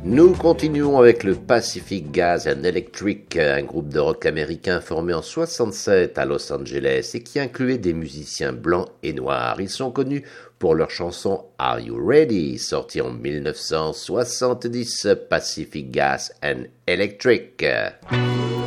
Nous continuons avec le Pacific Gas and Electric, un groupe de rock américain formé en 67 à Los Angeles et qui incluait des musiciens blancs et noirs. Ils sont connus pour leur chanson Are You Ready, sortie en 1970, Pacific Gas and Electric.